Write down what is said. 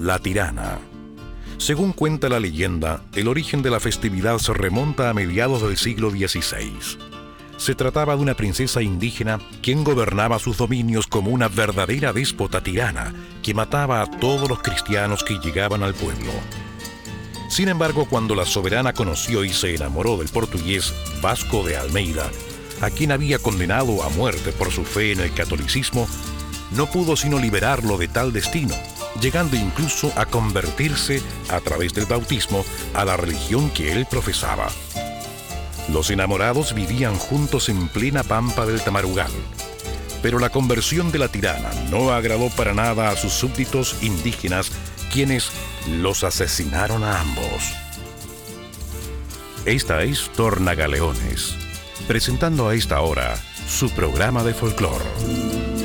La Tirana. Según cuenta la leyenda, el origen de la festividad se remonta a mediados del siglo XVI. Se trataba de una princesa indígena quien gobernaba sus dominios como una verdadera déspota tirana que mataba a todos los cristianos que llegaban al pueblo. Sin embargo, cuando la soberana conoció y se enamoró del portugués Vasco de Almeida, a quien había condenado a muerte por su fe en el catolicismo, no pudo sino liberarlo de tal destino, llegando incluso a convertirse, a través del bautismo, a la religión que él profesaba. Los enamorados vivían juntos en plena pampa del Tamarugal, pero la conversión de la tirana no agradó para nada a sus súbditos indígenas, quienes los asesinaron a ambos. Esta es Tornagaleones, presentando a esta hora su programa de folclore.